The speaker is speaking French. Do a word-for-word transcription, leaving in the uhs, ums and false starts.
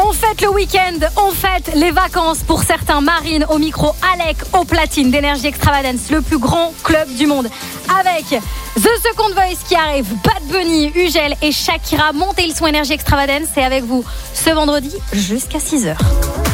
On fête le week-end, on fête les vacances pour certains. Marine au micro, Alec au platine d'Energy Extravagance, le plus grand club du monde. Avec The Second Voice qui arrive, Bad Bunny, Ugel et Shakira. Montez le son Energy Extravagance, c'est avec vous ce vendredi jusqu'à six heures.